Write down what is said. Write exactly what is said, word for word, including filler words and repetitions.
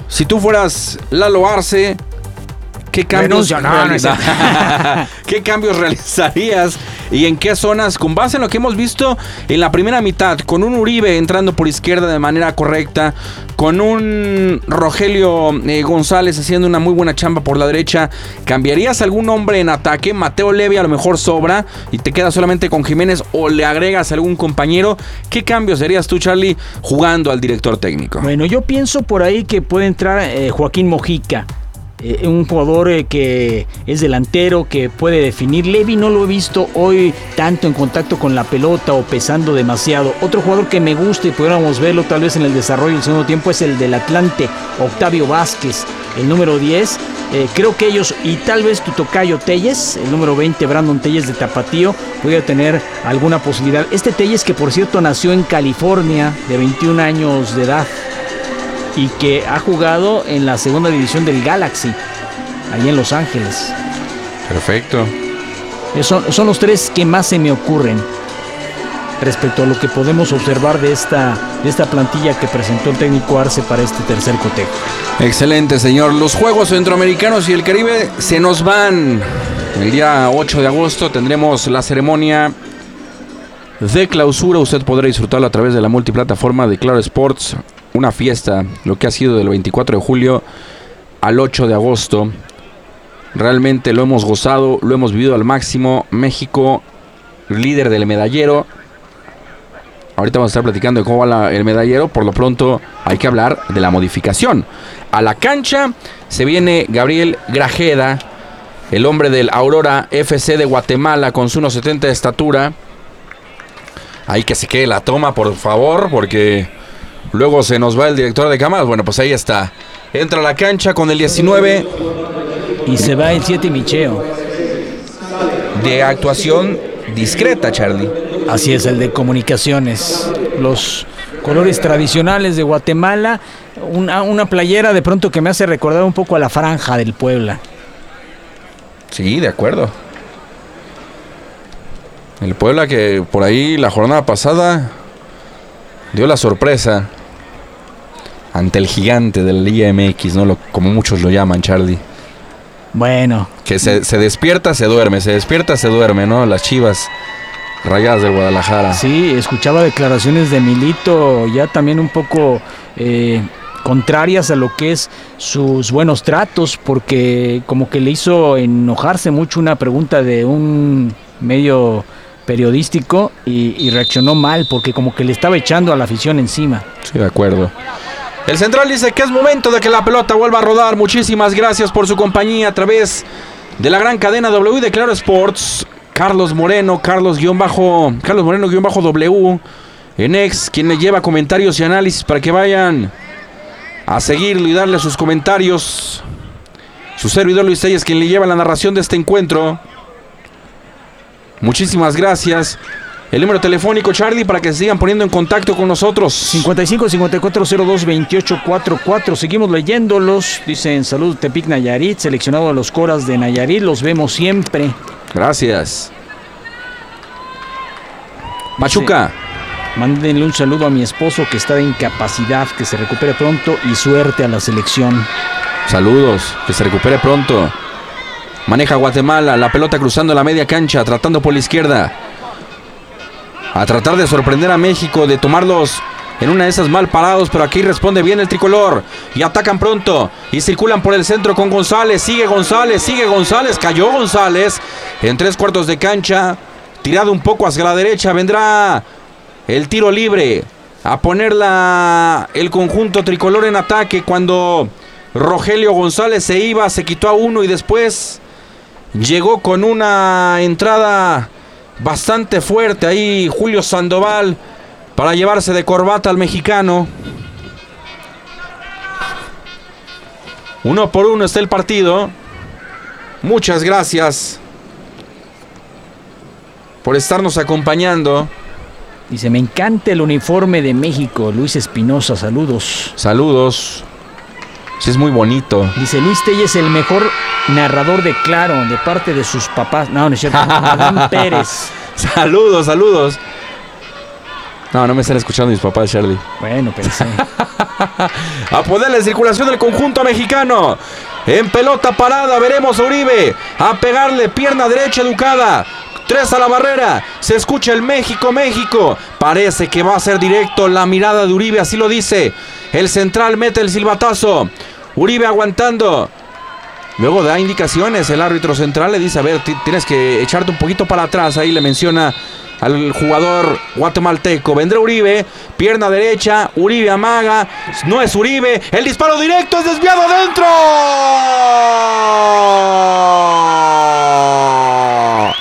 Si tú fueras Lalo Arce, ¿qué cambios, Renuncio, no, no es ¿qué cambios realizarías y en qué zonas? Con base en lo que hemos visto en la primera mitad, con un Uribe entrando por izquierda de manera correcta, con un Rogelio eh, González haciendo una muy buena chamba por la derecha, ¿cambiarías algún hombre en ataque? Mateo Levy a lo mejor sobra y te quedas solamente con Jiménez, o le agregas a algún compañero. ¿Qué cambios harías tú, Charlie, jugando al director técnico? Bueno, yo pienso por ahí que puede entrar eh, Joaquín Mojica. Eh, un jugador eh, que es delantero, que puede definir. Levy no lo he visto hoy tanto en contacto con la pelota o pesando demasiado. Otro jugador que me gusta y pudiéramos verlo tal vez en el desarrollo del segundo tiempo es el del Atlante, Octavio Vázquez, el número diez. Eh, creo que ellos, y tal vez tu tocayo Telles, el número veinte, Brandon Telles de Tapatío, puede tener alguna posibilidad. Este Telles, que por cierto nació en California, de veintiún años de edad, y que ha jugado en la segunda división del Galaxy, ahí en Los Ángeles. Perfecto. Son, son los tres que más se me ocurren respecto a lo que podemos observar de esta, de esta plantilla que presentó el técnico Arce para este tercer cotejo. Excelente, señor. Los Juegos Centroamericanos y el Caribe se nos van. El día ocho de agosto tendremos la ceremonia de clausura. Usted podrá disfrutarlo a través de la multiplataforma de Claro Sports. Una fiesta, lo que ha sido del veinticuatro de julio al ocho de agosto. Realmente lo hemos gozado, lo hemos vivido al máximo. México, líder del medallero. Ahorita vamos a estar platicando de cómo va la, el medallero. Por lo pronto hay que hablar de la modificación. A la cancha se viene Gabriel Grajeda, el hombre del Aurora F C de Guatemala, con su uno setenta de estatura. Ahí que se quede la toma, por favor, porque luego se nos va el director de cámaras. Bueno, pues ahí está. Entra a la cancha con el diecinueve. Y se va el siete Micheo. De actuación discreta, Charlie. Así es, el de comunicaciones. Los colores tradicionales de Guatemala. Una, una playera de pronto que me hace recordar un poco a la franja del Puebla. Sí, de acuerdo. El Puebla que por ahí la jornada pasada dio la sorpresa ante el gigante de la Liga M X, ¿no? Lo, como muchos lo llaman, Charlie. Bueno. Que se, se despierta, se duerme, se despierta, se duerme, ¿no? Las Chivas Rayadas del Guadalajara. Sí, escuchaba declaraciones de Milito ya también un poco eh, contrarias a lo que es sus buenos tratos, porque como que le hizo enojarse mucho una pregunta de un medio periodístico y, y reaccionó mal, porque como que le estaba echando a la afición encima. Sí, de acuerdo. El central dice que es momento de que la pelota vuelva a rodar. Muchísimas gracias por su compañía a través de la gran cadena W de Claro Sports. Carlos Moreno, Carlos guión bajo, Carlos Moreno guión bajo W en X, quien le lleva comentarios y análisis para que vayan a seguirlo y darle sus comentarios. Su servidor Luis Telles, quien le lleva la narración de este encuentro. Muchísimas gracias. El número telefónico, Charlie, para que se sigan poniendo en contacto con nosotros. cincuenta y cinco, cincuenta y cuatro, cero dos, veintiocho, cuarenta y cuatro. Seguimos leyéndolos. Dicen: salud Tepic Nayarit, seleccionado a los Coras de Nayarit. Los vemos siempre. Gracias. Pachuca. Sí. Mándenle un saludo a mi esposo que está de incapacidad, que se recupere pronto, y suerte a la selección. Saludos, que se recupere pronto. Maneja Guatemala, la pelota cruzando la media cancha, tratando por la izquierda. A tratar de sorprender a México, de tomarlos en una de esas mal parados, pero aquí responde bien el tricolor. Y atacan pronto, y circulan por el centro con González. Sigue González, sigue González, cayó González. En tres cuartos de cancha, tirado un poco hacia la derecha, vendrá el tiro libre. A ponerla el conjunto tricolor en ataque cuando Rogelio González se iba, se quitó a uno y después llegó con una entrada bastante fuerte ahí Julio Sandoval para llevarse de corbata al mexicano. Uno por uno está el partido. Muchas gracias por estarnos acompañando. Dice: me encanta el uniforme de México. Luis Espinosa, saludos. Saludos. Sí, es muy bonito. Dice: Luis Telles, el mejor narrador de Claro, de parte de sus papás. No, no es cierto. Adán Pérez. Saludos, saludos. No, no me están escuchando mis papás, Charlie. Bueno, pensé. A ponerle circulación del conjunto mexicano. En pelota parada veremos a Uribe. A pegarle pierna derecha educada. Tres a la barrera. Se escucha el México, México. Parece que va a ser directo la mirada de Uribe, así lo dice. El central mete el silbatazo. Uribe aguantando. Luego da indicaciones el árbitro central. Le dice, a ver, tienes que echarte un poquito para atrás. Ahí le menciona al jugador guatemalteco. Vendrá Uribe, pierna derecha, Uribe amaga, no es Uribe, el disparo directo es desviado adentro.